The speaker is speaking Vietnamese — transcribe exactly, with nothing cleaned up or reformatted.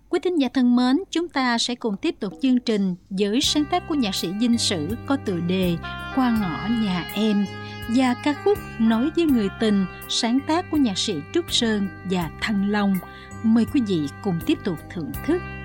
Quý thính giả thân mến, chúng ta sẽ cùng tiếp tục chương trình với sáng tác của nhạc sĩ Dinh Sử có tựa đề Qua ngõ nhà em và ca khúc Nói với người tình, sáng tác của nhạc sĩ Trúc Sơn và Thanh Long. Mời quý vị cùng tiếp tục thưởng thức.